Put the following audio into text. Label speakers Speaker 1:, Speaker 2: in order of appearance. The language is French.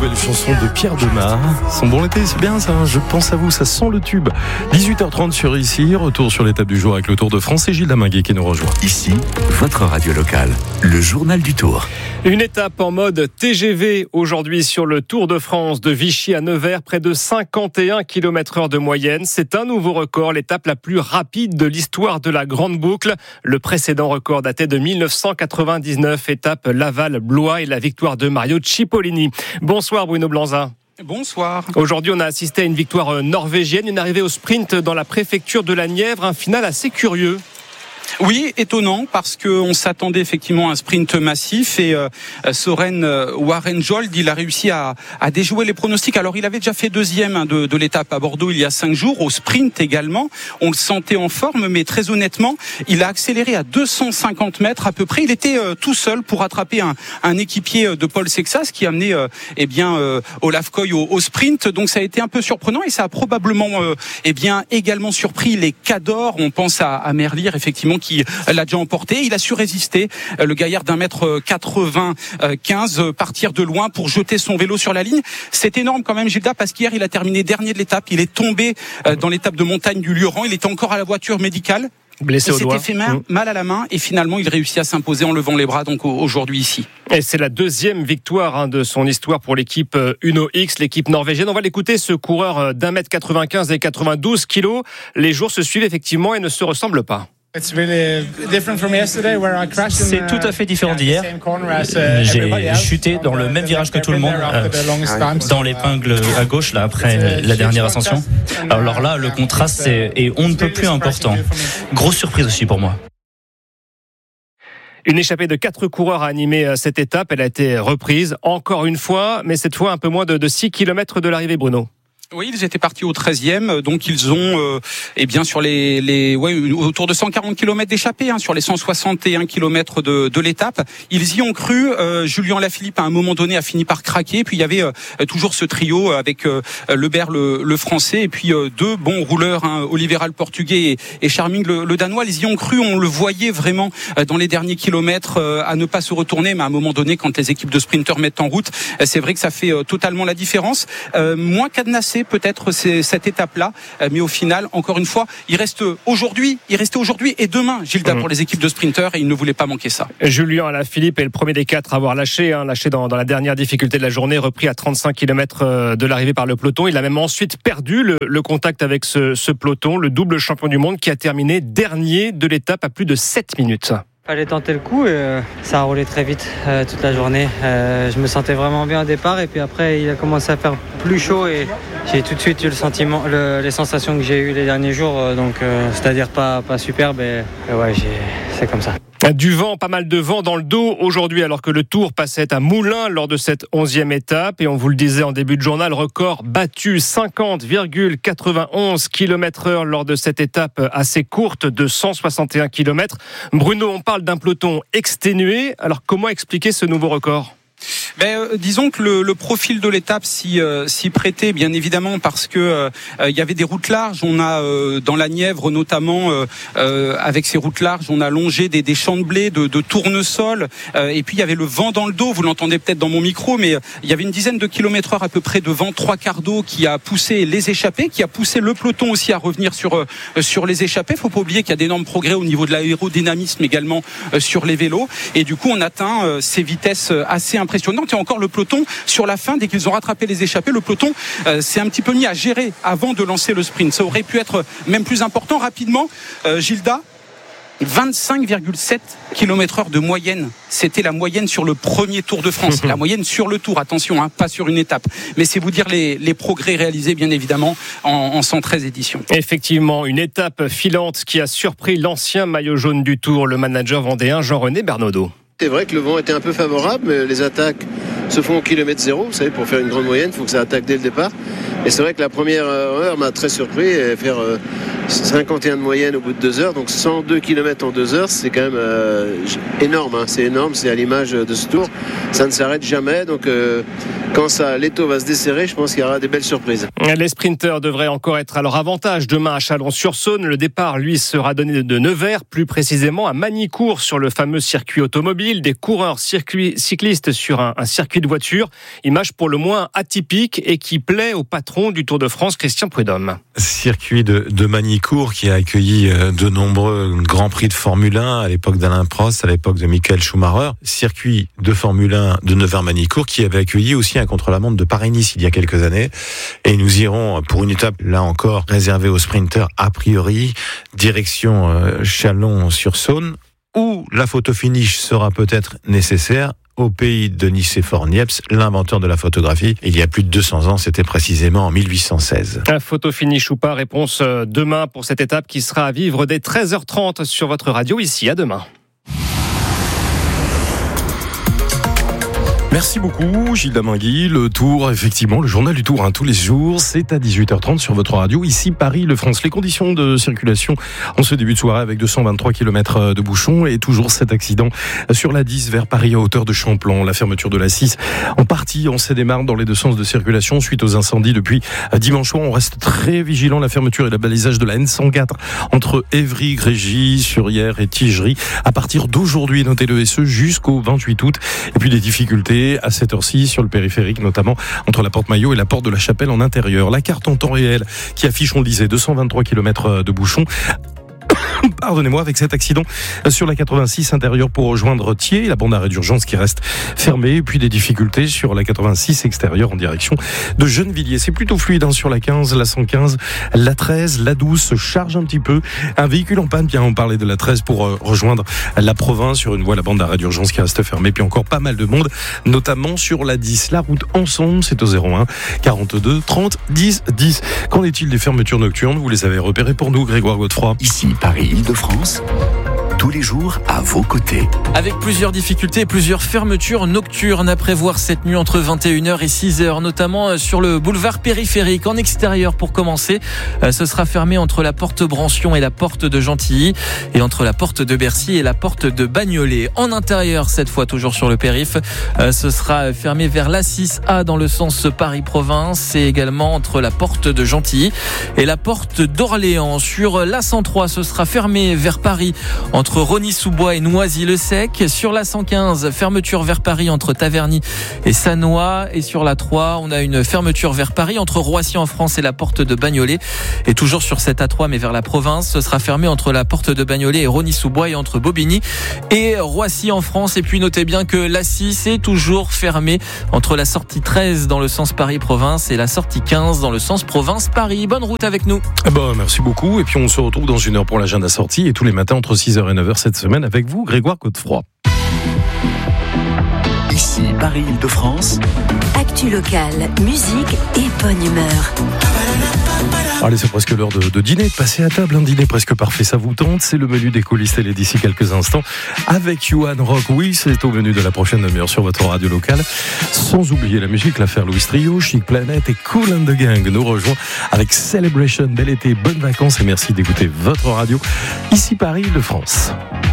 Speaker 1: nouvelle chanson de Pierre Demar. Son bon été, c'est bien ça, hein, je pense à vous, ça sent le tube. 18h30 sur ici, retour sur l'étape du jour avec le Tour de France et Gilles Daminguet qui nous rejoint.
Speaker 2: Ici, votre radio locale, le journal du Tour.
Speaker 1: Une étape en mode TGV aujourd'hui sur le Tour de France de Vichy à Nevers, près de 51 km/h de moyenne. C'est un nouveau record, l'étape la plus rapide de l'histoire de la Grande Boucle. Le précédent record datait de 1999, étape Laval-Blois et la victoire de Mario Cipollini. Bonsoir Bruno Blanza.
Speaker 3: Bonsoir.
Speaker 1: Aujourd'hui, on a assisté à une victoire norvégienne, une arrivée au sprint dans la préfecture de la Nièvre, un final assez curieux.
Speaker 3: Oui, étonnant parce qu'on s'attendait effectivement à un sprint massif et Søren Warenjold, il a réussi à déjouer les pronostics. Alors il avait déjà fait deuxième de l'étape à Bordeaux il y a 5 jours, au sprint également. On le sentait en forme, mais très honnêtement, il a accéléré à 250 mètres à peu près. Il était tout seul pour rattraper un équipier de Paul Sexas qui a amené Olaf Koy au sprint. Donc ça a été un peu surprenant et ça a probablement également surpris les Cadors. On pense à Merlier effectivement qui l'a déjà emporté. Il a su résister, le gaillard d'1m95, partir de loin pour jeter son vélo sur la ligne. C'est énorme quand même, Gilda, parce qu'hier il a terminé dernier de l'étape. Il est tombé dans l'étape de montagne du Lioran. Il était encore à la voiture médicale.
Speaker 1: Blessé au doigt.
Speaker 3: Il s'était fait mal à la main et finalement il réussit à s'imposer en levant les bras donc aujourd'hui ici.
Speaker 1: Et c'est la deuxième victoire de son histoire pour l'équipe Uno X, l'équipe norvégienne. On va l'écouter, ce coureur d'1m95 et 92 kilos. Les jours se suivent effectivement et ne se ressemblent pas.
Speaker 4: C'est tout à fait différent d'hier. J'ai chuté dans le même virage que tout le monde, dans l'épingle à gauche là après la dernière ascension. Alors là, le contraste est on ne peut plus important. Grosse surprise aussi pour moi.
Speaker 1: Une échappée de 4 coureurs a animé cette étape. Elle a été reprise encore une fois, mais cette fois un peu moins de 6 km de l'arrivée, Bruno.
Speaker 3: Oui, ils étaient partis au 13e, donc ils ont sur autour de 140 km d'échappée sur les 161 km de l'étape. Ils y ont cru. Julien Lafilippe à un moment donné a fini par craquer. Puis il y avait toujours ce trio avec Lebert le français et puis deux bons rouleurs, Olivera le portugais et Charming le danois. Ils y ont cru. On le voyait vraiment dans les derniers kilomètres à ne pas se retourner. Mais à un moment donné, quand les équipes de sprinteurs mettent en route, c'est vrai que ça fait totalement la différence. Moins cadenassé peut-être cette étape-là, mais au final, encore une fois, il restait aujourd'hui et demain, Gilda, pour les équipes de sprinteurs, et il ne voulait pas manquer ça.
Speaker 1: Julien Alaphilippe est le premier des 4 à avoir lâché dans la dernière difficulté de la journée, repris à 35 km de l'arrivée par le peloton. Il a même ensuite perdu le contact avec ce peloton, le double champion du monde qui a terminé dernier de l'étape à plus de 7 minutes.
Speaker 5: Fallait tenter le coup et ça a roulé très vite toute la journée. Je me sentais vraiment bien au départ et puis après il a commencé à faire plus chaud et j'ai tout de suite eu le sentiment, les sensations que j'ai eues les derniers jours, c'est-à-dire pas superbe et c'est comme ça.
Speaker 1: Du vent, pas mal de vent dans le dos aujourd'hui alors que le Tour passait à Moulins lors de cette 11e étape et on vous le disait en début de journal, record battu 50,91 km/h lors de cette étape assez courte de 161 km. Bruno, on parle d'un peloton exténué, alors comment expliquer ce nouveau record ?
Speaker 3: Disons que le profil de l'étape s'y prêtait bien évidemment parce que il y avait des routes larges. On a dans la Nièvre notamment avec ces routes larges, on a longé des champs de blé, de tournesol et puis il y avait le vent dans le dos. Vous l'entendez peut-être dans mon micro, mais il y avait une dizaine de kilomètres/heure à peu près de vent 3/4 d'eau qui a poussé les échappés, qui a poussé le peloton aussi à revenir sur les échappés. Faut pas oublier qu'il y a d'énormes progrès au niveau de l'aérodynamisme également sur les vélos et du coup on atteint ces vitesses assez impressionnantes. Et encore le peloton sur la fin, dès qu'ils ont rattrapé les échappés, le peloton s'est un petit peu mis à gérer avant de lancer le sprint. Ça aurait pu être même plus important. Rapidement, Gilda, 25,7 km/h de moyenne. C'était la moyenne sur le premier Tour de France. La moyenne sur le Tour, attention, pas sur une étape. Mais c'est vous dire les progrès réalisés, bien évidemment, en 113 éditions.
Speaker 1: Effectivement, une étape filante qui a surpris l'ancien maillot jaune du Tour, le manager vendéen Jean-René Bernaudot.
Speaker 6: C'est vrai que le vent était un peu favorable, mais les attaques se font au kilomètre zéro. Vous savez, pour faire une grande moyenne, il faut que ça attaque dès le départ. Et c'est vrai que la première heure m'a très surpris. Et faire 51 de moyenne au bout de 2 heures, donc 102 km en 2 heures, c'est quand même énorme. C'est énorme, c'est à l'image de ce Tour. Ça ne s'arrête jamais. Donc quand l'étau va se desserrer, je pense qu'il y aura des belles surprises.
Speaker 1: Les sprinteurs devraient encore être à leur avantage demain à Chalon-sur-Saône. Le départ, lui, sera donné de Nevers, plus précisément à Magny-Cours, sur le fameux circuit automobile. Des coureurs cyclistes sur un circuit de voiture. Image pour le moins atypique et qui plaît au patron du Tour de France, Christian Prudhomme.
Speaker 7: Circuit de Magny-Cours qui a accueilli de nombreux grands prix de Formule 1 à l'époque d'Alain Prost, à l'époque de Michael Schumacher. Circuit de Formule 1 de Nevers-Magny-Cours qui avait accueilli aussi un contre-la-montre de Paris-Nice il y a quelques années. Et nous irons pour une étape, là encore, réservée aux sprinteurs a priori, direction Chalon-sur-Saône, où la photo finish sera peut-être nécessaire. Au pays de Nicéphore Niepce, l'inventeur de la photographie, il y a plus de 200 ans, c'était précisément en 1816.
Speaker 1: Un photo finish ou pas, réponse demain pour cette étape qui sera à vivre dès 13h30 sur votre radio ici. À demain.
Speaker 8: Merci beaucoup Gilles Damingui. Le Tour, effectivement, le journal du Tour, tous les jours, c'est à 18h30 sur votre radio, ici Paris-Le-France. Les conditions de circulation en ce début de soirée avec 223 km de bouchons et toujours cet accident sur la 10 vers Paris à hauteur de Champlain. La fermeture de la 6 en partie en Seine-et-Marne dans les deux sens de circulation suite aux incendies depuis dimanche soir. On reste très vigilant. La fermeture et le balisage de la N104 entre Évry, Grégy, Surrières et Tigerie à partir d'aujourd'hui, notez-le, et ce jusqu'au 28 août. Et puis des difficultés à cette heure-ci sur le périphérique, notamment entre la porte Maillot et la porte de la Chapelle en intérieur. La carte en temps réel qui affiche, on le disait, 223 km de bouchons. Pardonnez-moi, avec cet accident sur la 86 intérieure pour rejoindre Thiers, la bande d'arrêt d'urgence qui reste fermée, et puis des difficultés sur la 86 extérieure en direction de Gennevilliers. C'est plutôt fluide sur la 15, la 115, la 13, la 12 se charge un petit peu. Un véhicule en panne, bien on parlait de la 13 pour rejoindre la province sur une voie, la bande d'arrêt d'urgence qui reste fermée, puis encore pas mal de monde, notamment sur la 10. La route ensemble, c'est au 01 42 30 10 10. Qu'en est-il des fermetures nocturnes? Vous les avez repérées pour nous, Grégoire Godefroy.
Speaker 2: Ici, Paris-Île-de-France, tous les jours à vos côtés.
Speaker 9: Avec plusieurs difficultés et plusieurs fermetures nocturnes à prévoir cette nuit entre 21h et 6h, notamment sur le boulevard périphérique. En extérieur, pour commencer, ce sera fermé entre la porte Brancion et la porte de Gentilly, et entre la porte de Bercy et la porte de Bagnolet. En intérieur, cette fois toujours sur le périph', ce sera fermé vers l'A6A dans le sens Paris-Province, et également entre la porte de Gentilly et la porte d'Orléans. Sur l'A103, ce sera fermé vers Paris entre Rosny-sous-Bois et Noisy-le-Sec. Sur la 115, fermeture vers Paris entre Taverny et Sannois. Et sur la 3, on a une fermeture vers Paris entre Roissy en France et la porte de Bagnolet. Et toujours sur cette A3, mais vers la province, ce sera fermé entre la porte de Bagnolet et Rosny-sous-Bois, et entre Bobigny et Roissy en France. Et puis notez bien que l'A6 est toujours fermée entre la sortie 13 dans le sens Paris-Province et la sortie 15 dans le sens Province-Paris. Bonne route avec nous.
Speaker 8: Merci beaucoup. Et puis on se retrouve dans une heure pour l'agenda sortie, et tous les matins entre 6h et 9h cette semaine avec vous, Grégoire Godefroy.
Speaker 2: Ici Paris-Île-de-France.
Speaker 10: Actu locale, musique et bonne humeur.
Speaker 8: Allez, c'est presque l'heure de dîner, de passer à table. Un dîner presque parfait, ça vous tente? C'est le menu des coulisses télé d'ici quelques instants avec Yuan Rock. Oui, c'est au menu de la prochaine demi-heure sur votre radio locale. Sans oublier la musique, l'affaire Louis Trio, Chic Planet et Kool and the Gang nous rejoint avec Celebration. Bel été, bonnes vacances et merci d'écouter votre radio. Ici Paris-Île-de-France.